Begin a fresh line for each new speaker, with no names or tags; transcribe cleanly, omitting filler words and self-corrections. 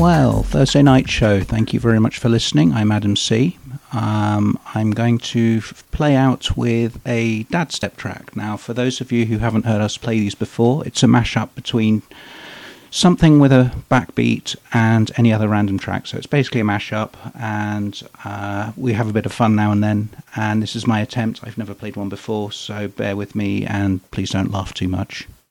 Well, Thursday night show. Thank you very much for listening. I'm Adam C. I'm going to play out with a dad step track. Now, for those of you who haven't heard us play these before, it's a mashup between something with a backbeat and any other random track. So it's basically a mashup, and we have a bit of fun now and then. And this is my attempt. I've never played one before, so bear with me and please don't laugh too much.